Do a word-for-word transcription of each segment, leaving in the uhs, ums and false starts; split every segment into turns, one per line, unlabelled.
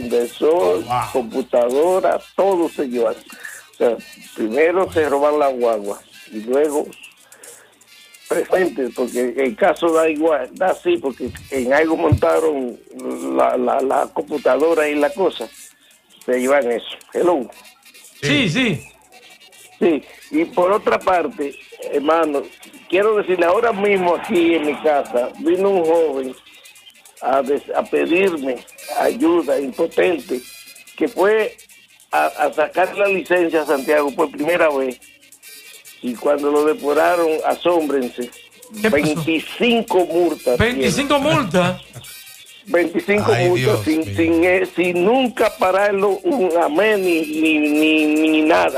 inversor, wow. computadora, todo se llevan. O sea, primero se roban la guagua y luego presentes, porque el caso da igual, da así, porque en algo montaron la, la, la computadora y la cosa, se llevan eso. Hello.
Sí, sí.
Sí, y por otra parte, hermano, quiero decirle, ahora mismo aquí en mi casa, vino un joven a, des, a pedirme ayuda impotente, que fue a, a sacar la licencia a Santiago por primera vez. Y cuando lo depuraron, asómbrense, veinticinco multas.
¿veinticinco multas?
veinticinco Ay, multas sin, sin, eh, sin nunca pararlo un amén ni, ni, ni, ni nada.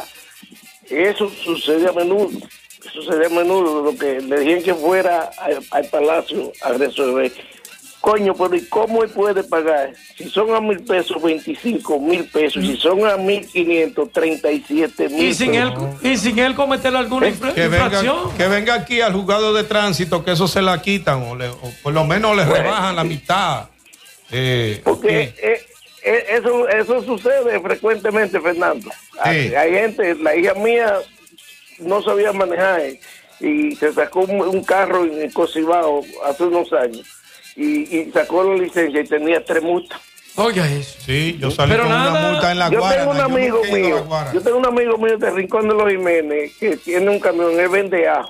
Eso sucede a menudo. Sucede a menudo. Lo que le dijeron que fuera al, al palacio a resolver. Coño, pero ¿y cómo él puede pagar? Si son a mil pesos, veinticinco mil pesos. Si son a mil quinientos, treinta y siete mil.
¿Y sin él, y sin él cometer alguna infra
que
infracción?
Venga, que venga aquí al juzgado de tránsito, que eso se la quitan, o, le, o por lo menos le bueno, rebajan la mitad. Eh,
porque eh, eh, eso, eso sucede frecuentemente, Fernando. Sí. Hay, hay gente, la hija mía no sabía manejar y se sacó un, un carro en Cocibao hace unos años. Y, y sacó la licencia y tenía tres multas.
Oiga eso.
Sí, yo salí
Pero
con
nada,
una multa en la
yo
Guarana.
Tengo un amigo
yo
mío, yo tengo un amigo mío de Rincón de los Jiménez que tiene un camión, él vende ajo.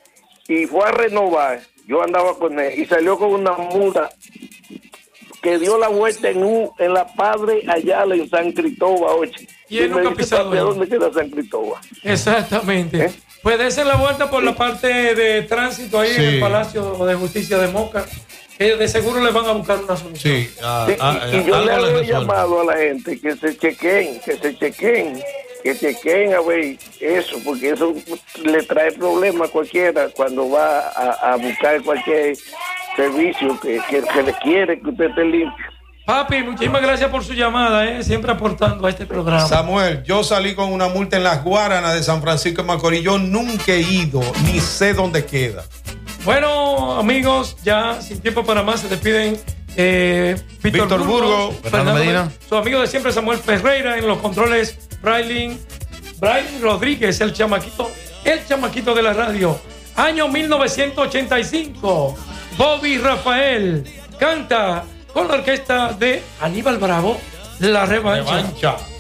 Y fue a renovar, yo andaba con él, y salió con una multa que dio la vuelta en un, en la Padre Ayala, en San Cristóbal, oye.
Y él nunca ha pisado.
¿De dónde queda San Cristóbal?
Exactamente. ¿Eh? Puede hacer la vuelta por sí. la parte de tránsito ahí sí. en el Palacio de Justicia de Moca. Ellos de seguro les van a buscar una solución.
Sí, uh,
sí
uh,
y, y yo le he
les
llamado a la gente que se chequen, que se chequen, que chequen a ver eso, porque eso le trae problemas a cualquiera cuando va a, a buscar cualquier servicio que, que, que le quiere que usted esté limpio.
Papi, muchísimas gracias por su llamada, ¿eh? Siempre aportando a este programa.
Samuel, yo salí con una multa en las Guaranas de San Francisco de Macorís. Yo nunca he ido, ni sé dónde queda.
Bueno, amigos, ya sin tiempo para más se despiden eh, Víctor,
Víctor Burgo,
Burgo
Fernando,
Fernando
Medina,
su amigo de siempre Samuel Ferreira, en los controles Braylin, Braylin Rodríguez, el chamaquito, el chamaquito de la radio. Año mil novecientos ochenta y cinco, Bobby Rafael canta con la orquesta de Aníbal Bravo, La Revancha.
Revancha.